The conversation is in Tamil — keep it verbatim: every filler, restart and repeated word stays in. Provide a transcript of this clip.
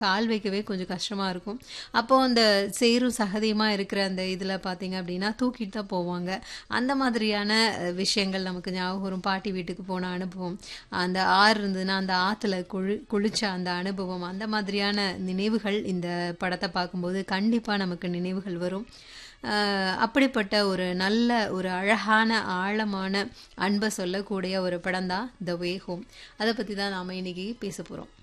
கால் வைக்கவே கொஞ்சம் கஷ்டமா இருக்கும். அப்போ அந்த சேரும் சகதியுமா இருக்கிற அந்த இதில பார்த்தீங்க அப்படின்னா, தூக்கிட்டு தான் போவாங்க. அந்த மாதிரியான அ விஷயங்கள் நமக்கு ஞாபகம் வரும். பாட்டி வீட்டுக்கு போன அனுபவம். அந்த ஆறு இருந்ததுன்னா, அந்த ஆத்துல குளி குளிச்ச அந்த அனுபவம். அந்த மாதிரியான நினைவுகள் இந்த படத்த பார்க்கும்போது கண்டிப்பா நமக்கு நினைவுகள் வரும். அ அப்படிப்பட்ட ஒரு நல்ல ஒரு அழகான, ஆழமான அன்ப சொல்லக்கூடிய ஒரு படம் தான் த வே ஹோம். அத பத்தி தான் நாம இன்னைக்கு பேச போறோம்.